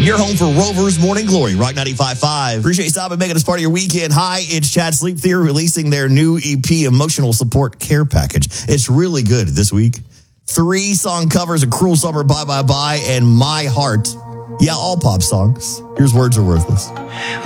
Your home for Rover's Morning Glory, Rock 95.5. Appreciate you stopping, making us part of your weekend. Hi, it's Chad Sleep Theory releasing their new EP, Emotional Support Care Package. It's really good this week. 3 song covers of Cruel Summer, Bye Bye Bye, and My Heart. Yeah, all pop songs. Here's Words Are Worthless.